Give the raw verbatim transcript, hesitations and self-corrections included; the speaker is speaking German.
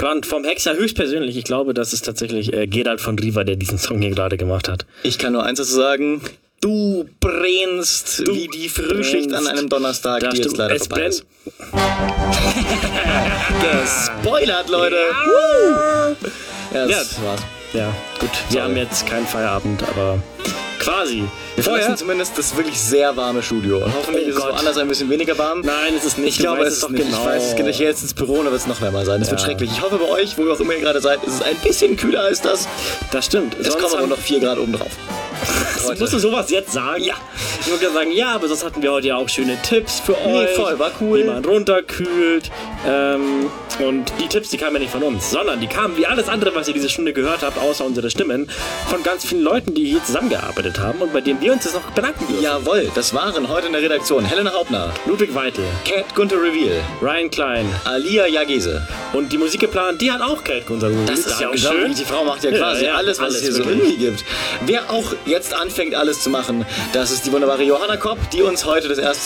Und vom Hexer höchstpersönlich, ich glaube, das ist tatsächlich äh, Gerald von Riva, der diesen Song hier gerade gemacht hat. Ich kann nur eins dazu sagen, du brennst du wie die Frühschicht brennst. An einem Donnerstag, da die jetzt leider es vorbei brennt. ist. Gespoilert, Leute! Ja, ja das ja. war's. Ja, gut, wir Sorry. haben jetzt keinen Feierabend, aber quasi. Wir verlassen zumindest das wirklich sehr warme Studio. Und hoffentlich oh ist Gott. es woanders ein bisschen weniger warm. Nein, es ist nicht. Ich glaube, es ist doch nicht. Genau. Ich weiß, es geht jetzt ins Büro und dann wird es noch wärmer sein. Es ja. wird schrecklich. Ich hoffe, bei euch, wo ihr auch immer ihr gerade seid, ist es ein bisschen kühler als das. Das stimmt. Es kommen aber noch vier Grad oben drauf. Musst du sowas jetzt sagen? Ja. Ich würde sagen, ja, aber sonst hatten wir heute ja auch schöne Tipps für euch. Nee, voll, war cool. Wie man runterkühlt. Ähm, und die Tipps, die kamen ja nicht von uns, sondern die kamen, wie alles andere, was ihr diese Stunde gehört habt, außer unsere Stimmen, von ganz vielen Leuten, die hier zusammengearbeitet haben und bei denen wir uns jetzt noch bedanken dürfen. Jawohl, das waren heute in der Redaktion Helena Hauptner, Ludwig Weitel, Cat Gunther Reveal, Ryan Klein, Alia Jagese. Und die Musik geplant, die hat auch Cat Gunther Reveal. Das ist ja auch schön. Die Frau macht ja quasi ja, ja, alles, was alles es hier wirklich so irgendwie gibt. Wer auch jetzt anfängt, alles zu machen, das ist die wunderbare Johanna Kopp, die uns heute das erste